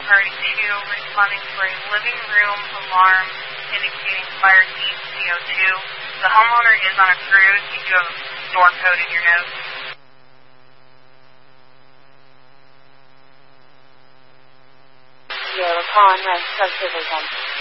Priority 2, responding for a living room alarm indicating fire heat CO2. The homeowner is on a cruise. You do have a door code in your notes. You're calling Rest Subdivision.